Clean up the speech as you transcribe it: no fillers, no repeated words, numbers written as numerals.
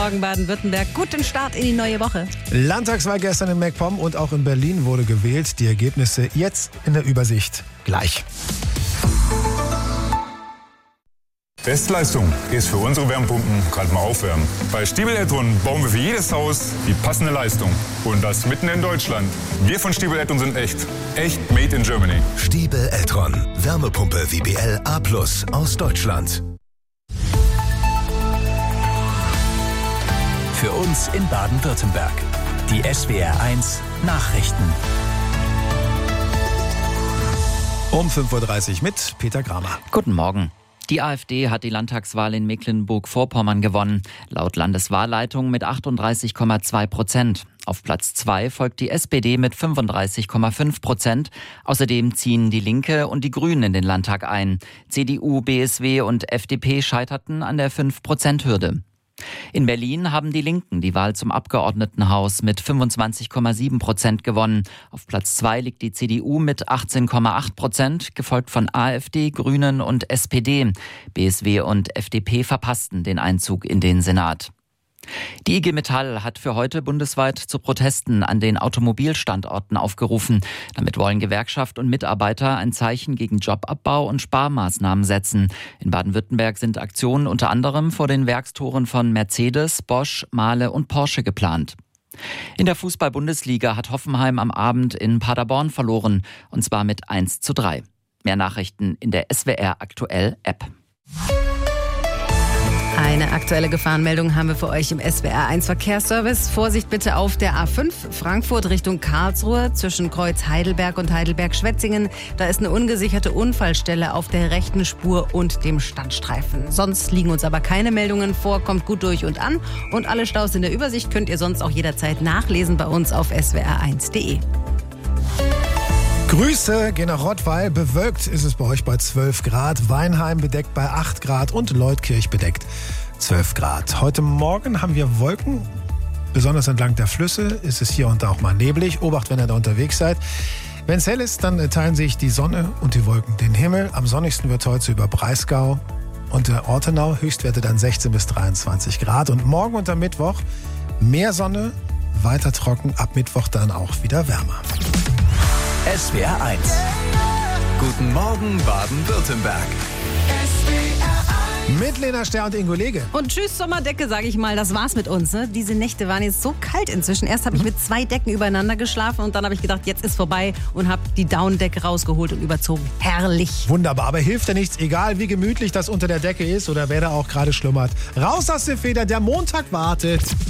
Morgen Baden-Württemberg, guten Start in die neue Woche. Landtagswahl gestern in MacPom und auch in Berlin wurde gewählt. Die Ergebnisse jetzt in der Übersicht gleich. Bestleistung ist für unsere Wärmepumpen gerade mal aufwärmen. Bei Stiebel Eltron bauen wir für jedes Haus die passende Leistung. Und das mitten in Deutschland. Wir von Stiebel Eltron sind echt. Echt made in Germany. Stiebel Eltron. Wärmepumpe WBL A+ aus Deutschland. Für uns in Baden-Württemberg. Die SWR1 Nachrichten. Um 5.30 Uhr mit Peter Kramer. Guten Morgen. Die AfD hat die Landtagswahl in Mecklenburg-Vorpommern gewonnen. Laut Landeswahlleitung mit 38,2%. Auf Platz 2 folgt die SPD mit 35,5%. Außerdem ziehen die Linke und die Grünen in den Landtag ein. CDU, BSW und FDP scheiterten an der 5%-Hürde. In Berlin haben die Linken die Wahl zum Abgeordnetenhaus mit 25,7% gewonnen. Auf Platz 2 liegt die CDU mit 18,8%, gefolgt von AfD, Grünen und SPD. BSW und FDP verpassten den Einzug in den Senat. Die IG Metall hat für heute bundesweit zu Protesten an den Automobilstandorten aufgerufen. Damit wollen Gewerkschaft und Mitarbeiter ein Zeichen gegen Jobabbau und Sparmaßnahmen setzen. In Baden-Württemberg sind Aktionen unter anderem vor den Werkstoren von Mercedes, Bosch, Mahle und Porsche geplant. In der Fußball-Bundesliga hat Hoffenheim am Abend in Paderborn verloren, und zwar mit 1:3. Mehr Nachrichten in der SWR Aktuell App. Eine aktuelle Gefahrenmeldung haben wir für euch im SWR1 Verkehrsservice. Vorsicht bitte auf der A5 Frankfurt Richtung Karlsruhe zwischen Kreuz Heidelberg und Heidelberg-Schwetzingen. Da ist eine ungesicherte Unfallstelle auf der rechten Spur und dem Standstreifen. Sonst liegen uns aber keine Meldungen vor. Kommt gut durch und an. Und alle Staus in der Übersicht könnt ihr sonst auch jederzeit nachlesen bei uns auf swr1.de. Grüße gehen nach Rottweil. Bewölkt ist es bei euch bei 12 Grad. Weinheim bedeckt bei 8 Grad und Leutkirch bedeckt 12 Grad. Heute Morgen haben wir Wolken. Besonders entlang der Flüsse ist es hier und da auch mal neblig. Obacht, wenn ihr da unterwegs seid. Wenn es hell ist, dann teilen sich die Sonne und die Wolken den Himmel. Am sonnigsten wird heute über Breisgau und Ortenau. Höchstwerte dann 16 bis 23 Grad. Und morgen und am Mittwoch mehr Sonne, weiter trocken. Ab Mittwoch dann auch wieder wärmer. SWR1. Guten Morgen Baden-Württemberg. Mit Lena Ster und Ingo Lege. Und tschüss Sommerdecke, sage ich mal. Das war's mit uns. Ne? Diese Nächte waren jetzt so kalt inzwischen. Erst habe ich mit 2 Decken übereinander geschlafen und dann habe ich gedacht, jetzt ist vorbei und habe die Daunendecke rausgeholt und überzogen. Herrlich. Wunderbar, aber hilft ja nichts, egal wie gemütlich das unter der Decke ist oder wer da auch gerade schlummert. Raus aus der Feder, der Montag wartet.